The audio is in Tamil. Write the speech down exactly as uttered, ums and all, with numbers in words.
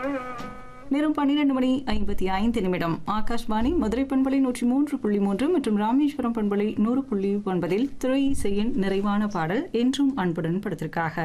நேரம் பன்னிரண்டு மணி ஐம்பத்தி ஐந்து நிமிடம். ஆகாஷ்வாணி மதுரை பண்பலை நூற்றி மூன்று புள்ளி மூன்று மற்றும் ராமேஸ்வரம் பண்பலை நூறு புள்ளி ஒன்பதில் துறை இசையின் நிறைவான பாடல் என்றும் அன்புடன் படத்திற்காக